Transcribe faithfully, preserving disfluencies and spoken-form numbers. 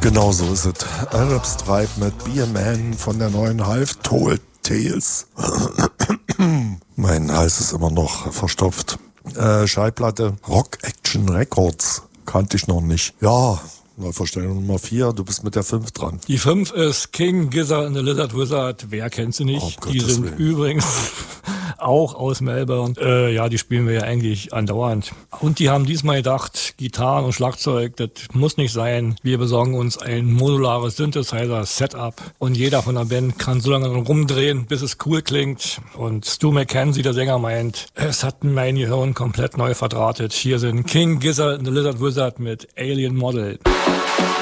Genau so ist es. Arab Stripe mit Be a Man von der neuen Half Told Tales. Mein Hals ist immer noch verstopft. Äh, Schallplatte Rock Action Records. Kannte ich noch nicht. Ja, Neuvorstellung Nummer vier. Du bist mit der fünf dran. Die fünf ist King Gizzard and the Lizard Wizard. Wer kennt sie nicht? Oh, die sind Willen. übrigens auch aus Melbourne. Äh, ja, die spielen wir ja eigentlich andauernd. Und die haben diesmal gedacht, Gitarren und Schlagzeug, das muss nicht sein. Wir besorgen uns ein modulares Synthesizer-Setup und jeder von der Band kann so lange rumdrehen, bis es cool klingt. Und Stu McKenzie, der Sänger, meint, es hat mein Gehirn komplett neu verdrahtet. Hier sind King Gizzard and the Lizard Wizard mit Alien Model.